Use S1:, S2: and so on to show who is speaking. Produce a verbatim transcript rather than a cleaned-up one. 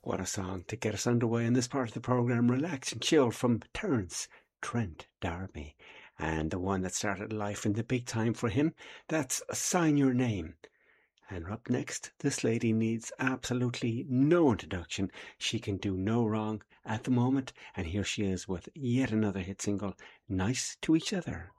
S1: What a song to get us underway in this part of the programme. Relax and Chill from Terence Trent D'Arby. And the one that started life in the big time for him, that's Sign Your Name. And up next, this lady needs absolutely no introduction. She can do no wrong at the moment. And here she is with yet another hit single, Nice to Each Other.